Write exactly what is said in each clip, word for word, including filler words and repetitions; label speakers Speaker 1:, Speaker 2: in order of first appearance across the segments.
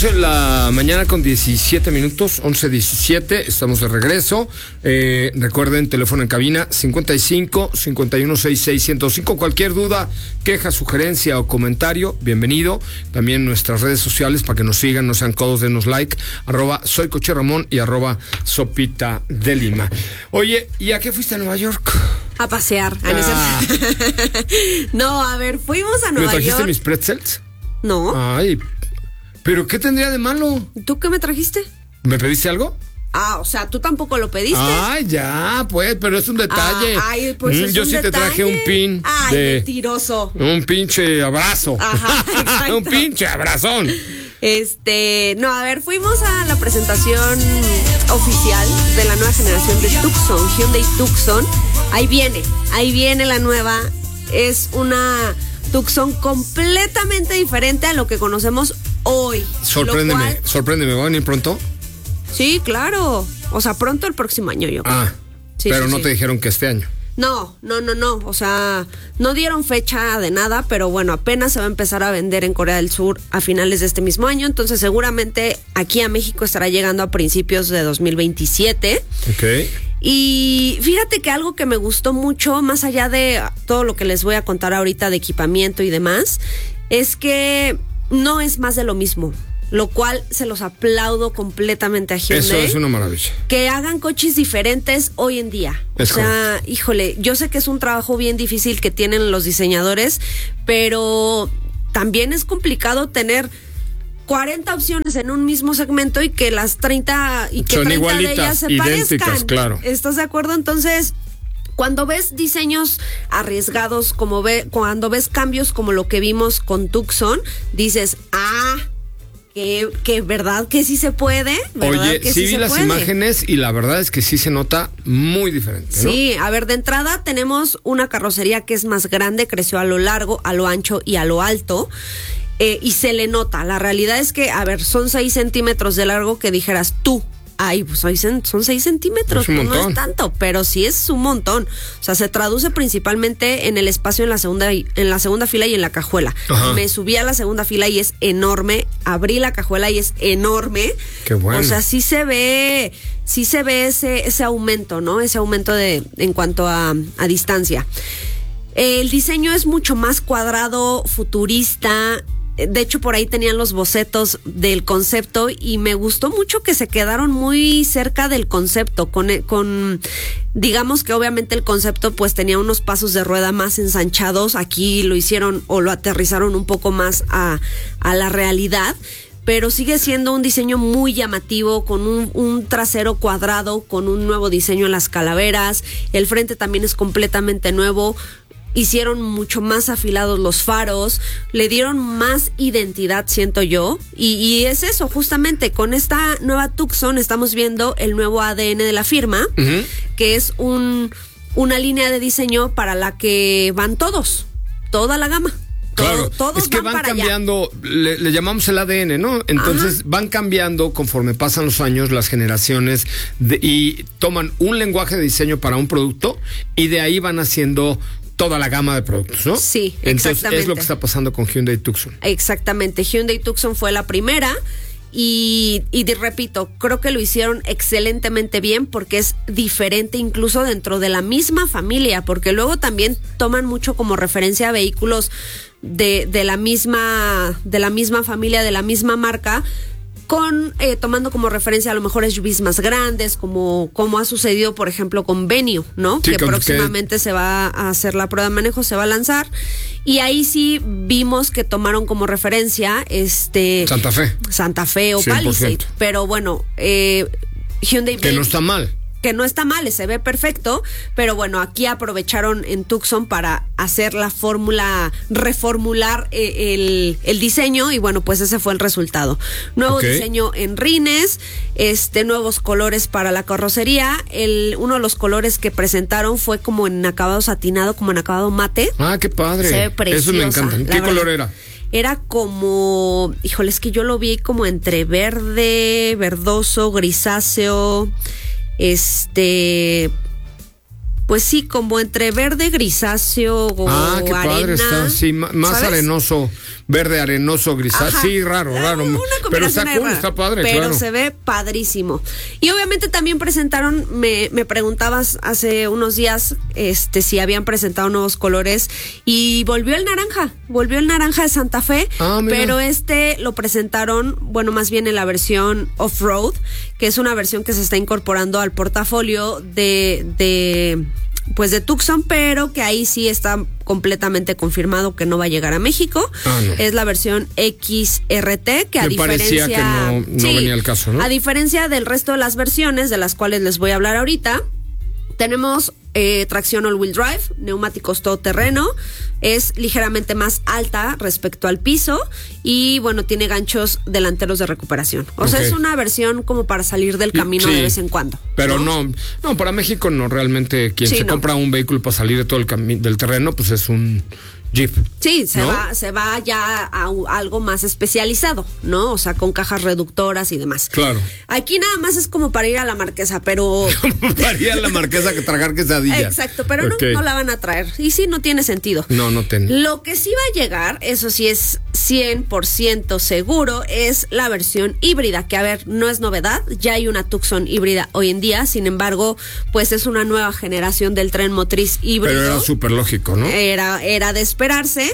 Speaker 1: once de la mañana con diecisiete minutos, once diecisiete, estamos de regreso. Eh, recuerden, teléfono en cabina cincuenta y cinco, cincuenta y uno, sesenta y seis, ciento cinco. Cualquier duda, queja, sugerencia o comentario, bienvenido. También nuestras redes sociales para que nos sigan, no sean codos, denos like, arroba soy Coche Ramón y arroba Sopita de Lima. Oye, ¿y a qué fuiste a Nueva York?
Speaker 2: A pasear.
Speaker 1: Ah.
Speaker 2: No, a ver, fuimos a Nueva York.
Speaker 1: ¿Me trajiste mis pretzels?
Speaker 2: No.
Speaker 1: Ay, ¿pero qué tendría de malo?
Speaker 2: ¿Tú qué me trajiste?
Speaker 1: ¿Me pediste algo?
Speaker 2: Ah, o sea, tú tampoco lo pediste.
Speaker 1: Ay, ya, pues, pero es un detalle.
Speaker 2: Ah, ay, pues
Speaker 1: mm,
Speaker 2: es
Speaker 1: yo
Speaker 2: un
Speaker 1: sí
Speaker 2: detalle.
Speaker 1: te traje un pin.
Speaker 2: Ay,
Speaker 1: de,
Speaker 2: mentiroso.
Speaker 1: Un pinche abrazo.
Speaker 2: Ajá, exacto.
Speaker 1: Un pinche abrazón.
Speaker 2: Este, no, a ver, fuimos a la presentación oficial de la nueva generación de Tucson, Hyundai Tucson. Ahí viene, ahí viene la nueva. Es una Tucson completamente diferente a lo que conocemos hoy.
Speaker 1: Sorpréndeme,
Speaker 2: cual,
Speaker 1: sorpréndeme, ¿va a venir pronto?
Speaker 2: Sí, claro. O sea, pronto el próximo año, yo creo.
Speaker 1: Ah,
Speaker 2: sí,
Speaker 1: pero
Speaker 2: sí,
Speaker 1: no
Speaker 2: sí.
Speaker 1: te dijeron que este año.
Speaker 2: No, no, no, no. O sea, no dieron fecha de nada, pero bueno, apenas se va a empezar a vender en Corea del Sur a finales de este mismo año. Entonces, seguramente aquí a México estará llegando a principios de dos mil veintisiete.
Speaker 1: Ok.
Speaker 2: Y fíjate que algo que me gustó mucho, más allá de todo lo que les voy a contar ahorita de equipamiento y demás, es que no es más de lo mismo. Lo cual se los aplaudo completamente a Hyundai.
Speaker 1: Eso es una maravilla.
Speaker 2: Que hagan coches diferentes hoy en día.
Speaker 1: Es
Speaker 2: o sea,
Speaker 1: correcto.
Speaker 2: híjole, yo sé que es un trabajo bien difícil que tienen los diseñadores, pero también es complicado tener cuarenta opciones en un mismo segmento y que las treinta y que
Speaker 1: Son
Speaker 2: treinta
Speaker 1: igualitas,
Speaker 2: de ellas se
Speaker 1: idénticas,
Speaker 2: parezcan.
Speaker 1: claro.
Speaker 2: ¿Estás de acuerdo? Entonces, cuando ves diseños arriesgados, como ve, cuando ves cambios como lo que vimos con Tucson, dices, ah, que, que verdad que sí se puede. ¿Verdad
Speaker 1: Oye,
Speaker 2: que
Speaker 1: sí,
Speaker 2: sí
Speaker 1: vi
Speaker 2: se
Speaker 1: las
Speaker 2: puede?
Speaker 1: imágenes y la verdad es que sí se nota muy diferente, ¿no?
Speaker 2: Sí, a ver, de entrada tenemos una carrocería que es más grande, creció a lo largo, a lo ancho y a lo alto. Eh, y se le nota. La realidad es que, a ver, son seis centímetros de largo que dijeras tú. Ay, pues son seis centímetros,
Speaker 1: Es un
Speaker 2: pues no
Speaker 1: montón.
Speaker 2: es tanto, pero sí es un montón. O sea, se traduce principalmente en el espacio en la segunda, en la segunda fila y en la cajuela.
Speaker 1: Ajá.
Speaker 2: Me subí a la segunda fila y es enorme. Abrí la cajuela y es enorme.
Speaker 1: Qué bueno.
Speaker 2: O sea, sí se ve, sí se ve ese, ese aumento, ¿no? Ese aumento de, en cuanto a, a distancia. El diseño es mucho más cuadrado, futurista. De hecho, por ahí tenían los bocetos del concepto y me gustó mucho que se quedaron muy cerca del concepto, con, con digamos que obviamente el concepto pues tenía unos pasos de rueda más ensanchados, aquí lo hicieron o lo aterrizaron un poco más a, a la realidad, pero sigue siendo un diseño muy llamativo, con un, un trasero cuadrado, con un nuevo diseño en las calaveras, el frente también es completamente nuevo. Hicieron mucho más afilados los faros, le dieron más identidad, siento yo, y, y es eso, justamente, con esta nueva Tucson estamos viendo el nuevo A D N de la firma, uh-huh. que es un una línea de diseño para la que van todos, toda la gama.
Speaker 1: Claro,
Speaker 2: Todo, todos
Speaker 1: es que van, van cambiando, le, le llamamos el A D N, ¿no? Entonces Ajá. van cambiando conforme pasan los años, las generaciones, de, y toman un lenguaje de diseño para un producto, y de ahí van haciendo toda la gama de productos, ¿no?
Speaker 2: Sí,
Speaker 1: Entonces,
Speaker 2: exactamente.
Speaker 1: es lo que está pasando con Hyundai Tucson.
Speaker 2: Exactamente, Hyundai Tucson fue la primera y, y de, repito, creo que lo hicieron excelentemente bien porque es diferente incluso dentro de la misma familia, porque luego también toman mucho como referencia a vehículos de, de la misma, de la misma familia, de la misma marca, con eh, tomando como referencia a lo mejor S U Vs más grandes, como, como ha sucedido por ejemplo con Venue, ¿no? Sí, que próximamente que... se va a hacer la prueba de manejo, se va a lanzar, y ahí sí vimos que tomaron como referencia este
Speaker 1: Santa Fe
Speaker 2: Santa Fe o
Speaker 1: cien por ciento.
Speaker 2: Palisade, pero bueno, eh, Hyundai
Speaker 1: que no está mal,
Speaker 2: que no está mal, se ve perfecto, pero bueno, aquí aprovecharon en Tucson para hacer la fórmula, reformular eh, el, el diseño, y bueno, pues ese fue el resultado. Nuevo okay. diseño en rines, este, nuevos colores para la carrocería. El, uno de los colores que presentaron fue como en acabado satinado, como en acabado mate.
Speaker 1: Ah, qué padre.
Speaker 2: Se ve preciosa.
Speaker 1: Eso me encanta. ¿Qué
Speaker 2: verdad.
Speaker 1: color era?
Speaker 2: Era como, híjole, es que yo lo vi como entre verde, verdoso, grisáceo. Este, pues sí, como entre verde grisáceo o
Speaker 1: ah, qué
Speaker 2: arena.
Speaker 1: Padre está, sí, más ¿sabes? Arenoso, verde arenoso, grisáceo, sí, raro, raro.
Speaker 2: Una
Speaker 1: pero está cool,
Speaker 2: rara,
Speaker 1: está padre,
Speaker 2: pero
Speaker 1: claro.
Speaker 2: se ve padrísimo. Y obviamente también presentaron, me, me preguntabas hace unos días este si habían presentado nuevos colores y volvió el naranja, volvió el naranja de Santa Fe,
Speaker 1: ah,
Speaker 2: pero este lo presentaron, bueno, más bien en la versión off-road, que es una versión que se está incorporando al portafolio de, de pues de Tucson, pero que ahí sí está completamente confirmado que no va a llegar a México.
Speaker 1: Ah, no.
Speaker 2: Es la versión X R T, que a
Speaker 1: Me
Speaker 2: diferencia
Speaker 1: parecía que no, no
Speaker 2: sí,
Speaker 1: venía al caso, ¿no?
Speaker 2: A diferencia del resto de las versiones, de las cuales les voy a hablar ahorita, tenemos eh, tracción all-wheel drive, neumáticos todoterreno, es ligeramente más alta respecto al piso y bueno, tiene ganchos delanteros de recuperación. O okay. sea, es una versión como para salir del camino sí, de vez en cuando.
Speaker 1: Pero no, no, no para México no, realmente quien sí, se no. compra un vehículo para salir de todo el camino del terreno, pues es un Jeep.
Speaker 2: Sí, se
Speaker 1: ¿no?
Speaker 2: va, se va ya a, a algo más especializado, ¿no? O sea, con cajas reductoras y demás.
Speaker 1: Claro.
Speaker 2: Aquí nada más es como para ir a la Marquesa, pero
Speaker 1: como para ir a la Marquesa que tragar quesadilla.
Speaker 2: Exacto, pero okay. no, no la van a traer. Y sí, no tiene sentido.
Speaker 1: No, no tiene.
Speaker 2: Lo que sí va a llegar, eso sí es cien por ciento seguro, es la versión híbrida, que a ver, no es novedad, ya hay una Tucson híbrida hoy en día, sin embargo, pues es una nueva generación del tren motriz híbrido.
Speaker 1: Pero era súper lógico, ¿no?
Speaker 2: Era, era de esperarse.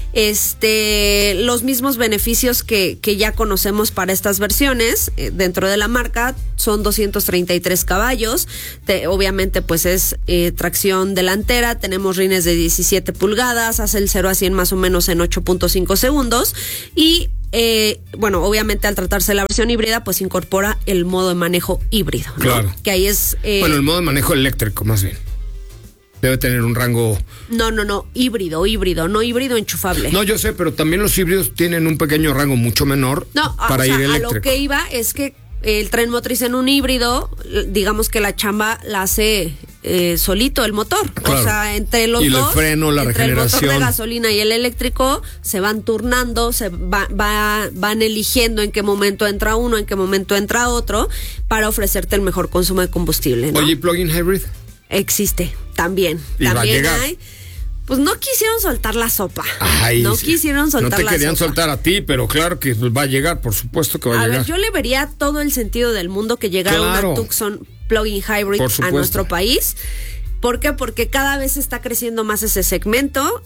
Speaker 2: Este, los mismos beneficios que, que ya conocemos para estas versiones eh, dentro de la marca son doscientos treinta y tres caballos, te, obviamente pues es eh, tracción delantera, tenemos rines de diecisiete pulgadas, hace el cero a cien más o menos en ocho punto cinco segundos y eh, bueno, obviamente al tratarse de la versión híbrida pues incorpora el modo de manejo híbrido, ¿no?
Speaker 1: Claro.
Speaker 2: Que ahí es eh,
Speaker 1: bueno, el modo de manejo eléctrico más bien. Debe tener un rango...
Speaker 2: No, no, no, híbrido, híbrido, no híbrido enchufable.
Speaker 1: No, yo sé, pero también los híbridos tienen un pequeño rango mucho menor
Speaker 2: no,
Speaker 1: para
Speaker 2: o
Speaker 1: ir
Speaker 2: sea,
Speaker 1: eléctrico.
Speaker 2: A lo que iba es que el tren motriz en un híbrido, digamos que la chamba la hace eh, solito el motor.
Speaker 1: Claro.
Speaker 2: O sea, entre los
Speaker 1: y
Speaker 2: dos,
Speaker 1: el freno, la
Speaker 2: entre
Speaker 1: regeneración.
Speaker 2: el motor de gasolina y el eléctrico, se van turnando, se va, va, van eligiendo en qué momento entra uno, en qué momento entra otro, para ofrecerte el mejor consumo de combustible, ¿no?
Speaker 1: Oye, ¿plug-in hybrid?
Speaker 2: Existe, también.
Speaker 1: ¿Y
Speaker 2: también
Speaker 1: va a llegar?
Speaker 2: hay. Pues no quisieron soltar la sopa.
Speaker 1: Ay,
Speaker 2: no quisieron soltar la sopa.
Speaker 1: No te querían
Speaker 2: sopa.
Speaker 1: soltar a ti, pero claro que va a llegar, por supuesto que va a,
Speaker 2: a
Speaker 1: llegar.
Speaker 2: A ver, yo le vería todo el sentido del mundo que llegara
Speaker 1: claro.
Speaker 2: una Tucson plug-in hybrid a nuestro país. ¿Por qué? Porque cada vez está creciendo más ese segmento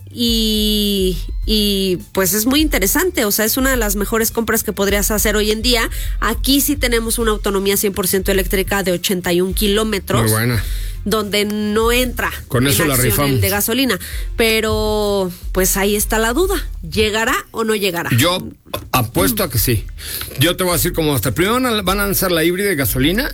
Speaker 2: y, y pues es muy interesante, o sea, es una de las mejores compras que podrías hacer hoy en día. Aquí sí tenemos una autonomía cien por ciento eléctrica de ochenta y un kilómetros.
Speaker 1: Muy buena.
Speaker 2: Donde no entra
Speaker 1: con eso la rifamos
Speaker 2: el de gasolina, pero pues ahí está la duda, ¿llegará o no llegará?
Speaker 1: Yo apuesto a que sí. Yo te voy a decir como hasta primero van a lanzar la híbrida de gasolina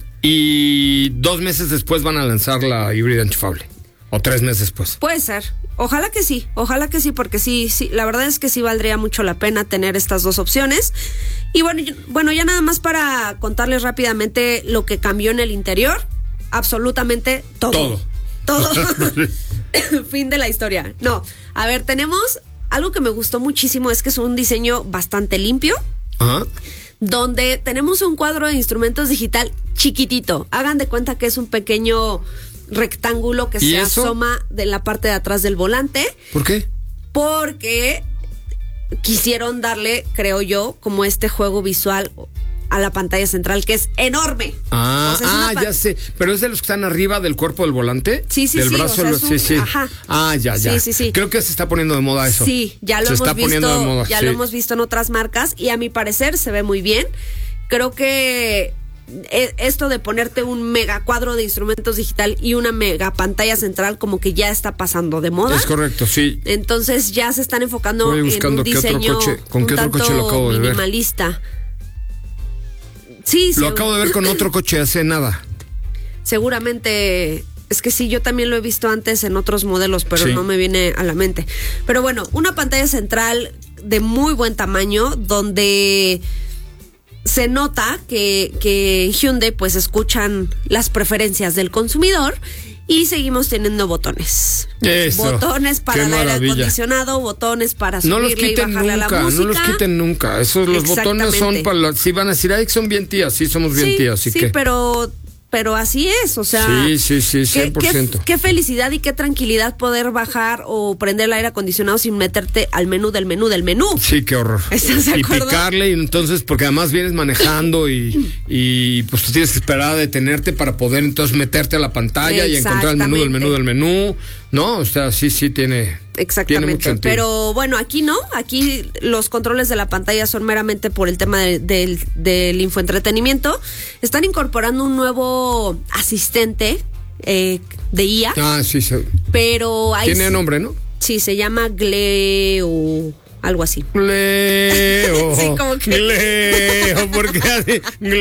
Speaker 1: y dos meses después van a lanzar la híbrida enchufable o tres meses después.
Speaker 2: Puede ser, ojalá que sí, ojalá que sí, porque sí, sí, la verdad es que sí valdría mucho la pena tener estas dos opciones. Y bueno, yo, bueno, ya nada más para contarles rápidamente lo que cambió en el interior. Absolutamente todo.
Speaker 1: Todo.
Speaker 2: Todo. Fin de la historia. No, a ver, tenemos algo que me gustó muchísimo, es que es un diseño bastante limpio.
Speaker 1: Ajá.
Speaker 2: Donde tenemos un cuadro de instrumentos digital chiquitito. Hagan de cuenta que es un pequeño rectángulo que se eso? asoma de la parte de atrás del volante.
Speaker 1: ¿Por qué?
Speaker 2: Porque quisieron darle, creo yo, como este juego visual a la pantalla central, que es enorme.
Speaker 1: Ah,
Speaker 2: o sea, es
Speaker 1: ah
Speaker 2: pan-
Speaker 1: ya sé. ¿Pero es de los que están arriba del cuerpo del volante?
Speaker 2: Sí, sí,
Speaker 1: del
Speaker 2: sí.
Speaker 1: brazo,
Speaker 2: O sea,
Speaker 1: lo-
Speaker 2: es un-
Speaker 1: sí, sí.
Speaker 2: Ajá.
Speaker 1: Ah, ya, ya.
Speaker 2: Sí, sí, sí.
Speaker 1: Creo que se está poniendo de moda eso.
Speaker 2: Sí, ya lo
Speaker 1: se
Speaker 2: hemos
Speaker 1: está
Speaker 2: visto.
Speaker 1: poniendo de moda,
Speaker 2: ya
Speaker 1: sí.
Speaker 2: lo hemos visto en otras marcas y a mi parecer se ve muy bien. Creo que eh, esto de ponerte un mega cuadro de instrumentos digital y una mega pantalla central como que ya está pasando de moda.
Speaker 1: Es correcto, sí.
Speaker 2: Entonces ya se están enfocando
Speaker 1: Estoy
Speaker 2: en
Speaker 1: buscando
Speaker 2: un
Speaker 1: qué otro
Speaker 2: diseño
Speaker 1: coche- con
Speaker 2: un
Speaker 1: qué otro
Speaker 2: tanto
Speaker 1: coche lo acabo de ver.
Speaker 2: minimalista. Sí,
Speaker 1: Lo
Speaker 2: seg-
Speaker 1: acabo de ver con otro coche hace nada.
Speaker 2: seguramente. Es que sí, yo también lo he visto antes en otros modelos, pero
Speaker 1: Sí.
Speaker 2: no me viene a la mente. Pero bueno, una pantalla central de muy buen tamaño, donde se nota que, que en Hyundai pues escuchan las preferencias del consumidor y seguimos teniendo botones.
Speaker 1: Eso,
Speaker 2: Botones para
Speaker 1: qué
Speaker 2: el aire
Speaker 1: maravilla.
Speaker 2: acondicionado, botones para
Speaker 1: No los
Speaker 2: subirle y
Speaker 1: quiten
Speaker 2: bajarle a la
Speaker 1: nunca,
Speaker 2: música.
Speaker 1: no los quiten nunca. Esos los botones son
Speaker 2: Exactamente.
Speaker 1: para la, si van a decir, ay, son bien tías, sí somos bien
Speaker 2: Sí,
Speaker 1: tías, así
Speaker 2: sí,
Speaker 1: que
Speaker 2: pero pero así es, o sea.
Speaker 1: Sí, sí, sí, cien por ciento.
Speaker 2: Qué, qué, qué felicidad y qué tranquilidad poder bajar o prender el aire acondicionado sin meterte al menú del menú del menú.
Speaker 1: Sí, qué horror.
Speaker 2: ¿Estás de
Speaker 1: y
Speaker 2: acuerdo?
Speaker 1: picarle, y entonces, porque además vienes manejando y, y pues tú tienes que esperar a detenerte para poder entonces meterte a la pantalla y encontrar el menú del menú del menú. No, o sea, sí, sí tiene.
Speaker 2: Exactamente,
Speaker 1: tiene mucho sentido.
Speaker 2: Pero bueno, aquí no, aquí los controles de la pantalla son meramente por el tema de, de, del infoentretenimiento. Están incorporando un nuevo asistente eh, de I A.
Speaker 1: Ah, sí, sí.
Speaker 2: Pero ahí
Speaker 1: tiene
Speaker 2: sí,
Speaker 1: nombre, ¿no?
Speaker 2: Sí, se llama Gleo, algo así.
Speaker 1: Gleo.
Speaker 2: Sí, como que.
Speaker 1: Gleo, ¿por qué así?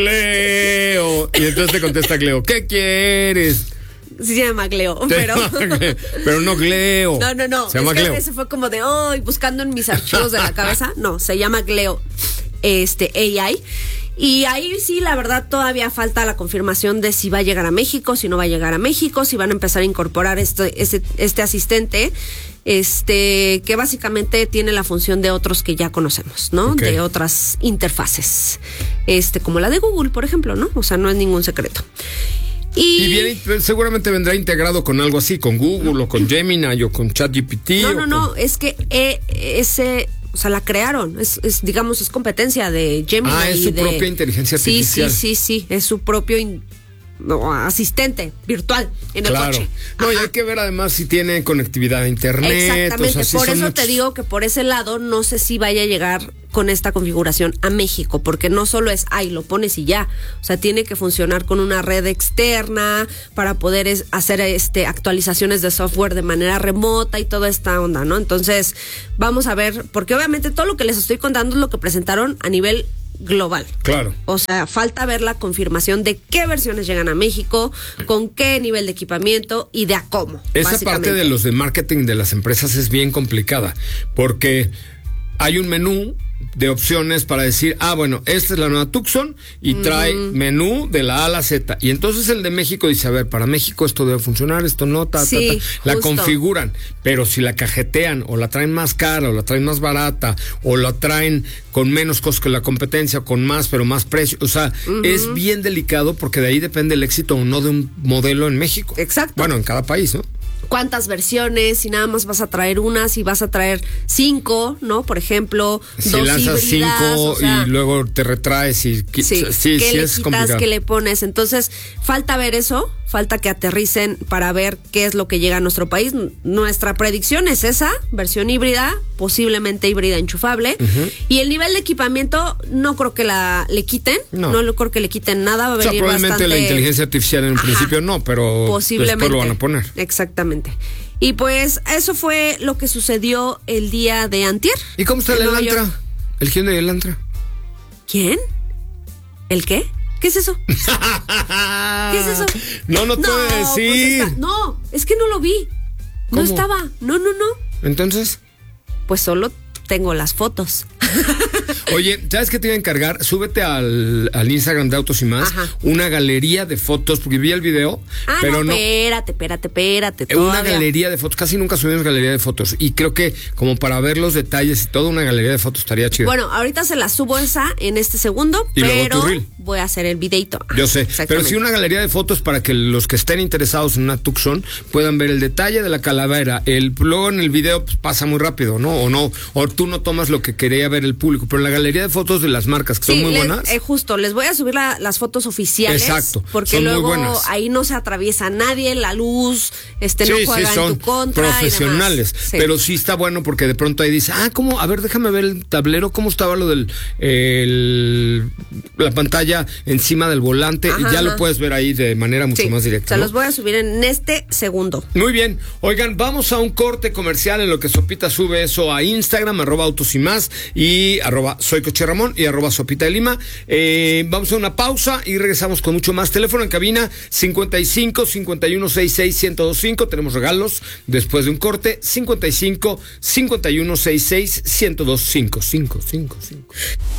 Speaker 1: Gleo. Y entonces te contesta Gleo, ¿qué quieres?
Speaker 2: Sí, se llama Gleo, pero.
Speaker 1: Pero no Gleo.
Speaker 2: No, no, no.
Speaker 1: Se llama
Speaker 2: es que
Speaker 1: Gleo.
Speaker 2: ese fue como de, oh, buscando en mis archivos de la cabeza. No, se llama Gleo, este, A I. Y ahí sí, la verdad, todavía falta la confirmación de si va a llegar a México, si no va a llegar a México, si van a empezar a incorporar este, este, este asistente, este, que básicamente tiene la función de otros que ya conocemos, ¿no?
Speaker 1: Okay.
Speaker 2: De otras interfaces, este, como la de Google, por ejemplo, ¿no? O sea, no es ningún secreto. Y,
Speaker 1: y viene, seguramente vendrá integrado con algo así, con Google o con Gemini o con ChatGPT.
Speaker 2: No, no,
Speaker 1: con...
Speaker 2: no, es que eh, ese, o sea, la crearon, es, es digamos, es competencia de Gemini.
Speaker 1: Ah, es su
Speaker 2: de...
Speaker 1: propia inteligencia artificial.
Speaker 2: Sí, sí, sí, sí, es su propio in... no, asistente virtual en
Speaker 1: claro.
Speaker 2: el coche.
Speaker 1: No, y
Speaker 2: Ajá.
Speaker 1: hay que ver además si tiene conectividad a internet.
Speaker 2: Exactamente,
Speaker 1: o sea, sí
Speaker 2: por
Speaker 1: son
Speaker 2: eso
Speaker 1: muchos...
Speaker 2: te digo que por ese lado no sé si vaya a llegar con esta configuración a México, porque no solo es, ay, lo pones y ya, o sea, tiene que funcionar con una red externa para poder es, hacer este actualizaciones de software de manera remota y toda esta onda, ¿no? Entonces, vamos a ver, porque obviamente todo lo que les estoy contando es lo que presentaron a nivel global.
Speaker 1: Claro.
Speaker 2: O sea, falta ver la confirmación de qué versiones llegan a México, con qué nivel de equipamiento y de a cómo.
Speaker 1: Esa parte de los de marketing de las empresas es bien complicada, porque hay un menú de opciones para decir, ah, bueno, esta es la nueva Tucson y trae mm. menú de la A a la Z. Y entonces el de México dice, a ver, para México esto debe funcionar, esto no, ta,
Speaker 2: sí,
Speaker 1: ta, ta. La
Speaker 2: justo.
Speaker 1: configuran, pero si la cajetean o la traen más cara o la traen más barata o la traen con menos costos que la competencia o con más, pero más precio, o sea, uh-huh. es bien delicado porque de ahí depende el éxito o no de un modelo en México.
Speaker 2: Exacto.
Speaker 1: Bueno, en cada país, ¿no?
Speaker 2: Cuántas versiones, si nada más vas a traer una, si vas a traer cinco, ¿no? Por ejemplo,
Speaker 1: si
Speaker 2: dos
Speaker 1: lanzas
Speaker 2: híbridas,
Speaker 1: cinco
Speaker 2: o sea,
Speaker 1: y luego te retraes y
Speaker 2: sí,
Speaker 1: sí, sí,
Speaker 2: ¿qué
Speaker 1: sí
Speaker 2: le
Speaker 1: es
Speaker 2: quitas,
Speaker 1: complicado.
Speaker 2: qué le pones? Entonces, falta ver eso, falta que aterricen para ver qué es lo que llega a nuestro país. Nuestra predicción es esa, versión híbrida, posiblemente híbrida enchufable. Uh-huh. Y el nivel de equipamiento no creo que la le quiten, no, no creo que le quiten nada, va a venir, o sea,
Speaker 1: probablemente
Speaker 2: bastante...
Speaker 1: la inteligencia artificial en un
Speaker 2: Ajá,
Speaker 1: principio no, pero
Speaker 2: posiblemente
Speaker 1: después lo van a poner.
Speaker 2: Exactamente. Y pues eso fue lo que sucedió el día de antier.
Speaker 1: ¿Y cómo está el Elantra? ¿El Hyundai Elantra?
Speaker 2: ¿Quién? ¿El qué? ¿Qué es eso? ¿Qué es eso?
Speaker 1: No, no, no puede decir.
Speaker 2: Pues está, no, es que no lo vi. No
Speaker 1: ¿Cómo?
Speaker 2: estaba. No, no, no.
Speaker 1: Entonces,
Speaker 2: pues solo tengo las fotos.
Speaker 1: Oye, ¿sabes qué te iba a encargar? Súbete al, al Instagram de Autos y Más, Ajá. una galería de fotos, porque vi el video,
Speaker 2: ah,
Speaker 1: pero no,
Speaker 2: espérate, espérate, espérate.
Speaker 1: Una
Speaker 2: todavía.
Speaker 1: galería de fotos, casi nunca subimos galería de fotos, y creo que como para ver los detalles y toda una galería de fotos estaría chido.
Speaker 2: Bueno, ahorita se la subo esa en este segundo,
Speaker 1: y
Speaker 2: pero
Speaker 1: tu reel.
Speaker 2: Voy a hacer el videito.
Speaker 1: Yo sé, pero sí una galería de fotos para que los que estén interesados en una Tucson puedan ver el detalle de la calavera. El luego en el video pues, pasa muy rápido, ¿no? O no, o tú no tomas lo que quería ver el público, pero la galería de fotos de las marcas que sí, son muy
Speaker 2: les,
Speaker 1: buenas.
Speaker 2: Eh, justo, les voy a subir la, las fotos oficiales.
Speaker 1: Exacto.
Speaker 2: Porque
Speaker 1: son
Speaker 2: luego
Speaker 1: muy buenas.
Speaker 2: Ahí no se atraviesa nadie, la luz, este
Speaker 1: sí,
Speaker 2: no juega
Speaker 1: sí, son
Speaker 2: en tu contra.
Speaker 1: Profesionales.
Speaker 2: Sí.
Speaker 1: Pero sí está bueno porque de pronto ahí dice, ah, ¿cómo? A ver, déjame ver el tablero, ¿cómo estaba lo del el, la pantalla encima del volante? Ajá, ya ajá. lo puedes ver ahí de manera mucho
Speaker 2: sí,
Speaker 1: más directa.
Speaker 2: Se
Speaker 1: ¿no?
Speaker 2: los voy a subir en este segundo.
Speaker 1: Muy bien. Oigan, vamos a un corte comercial en lo que Sopita sube eso a Instagram, arroba Autos y Más, y arroba Soy Coche Ramón y arroba Sopita de Lima. Eh, vamos a una pausa y regresamos con mucho más. Teléfono en cabina cincuenta y cinco, cincuenta y uno, sesenta y seis, ciento veinticinco. Tenemos regalos después de un corte. cincuenta y cinco, cincuenta y uno, sesenta y seis, ciento veinticinco. cinco, cinco, cinco.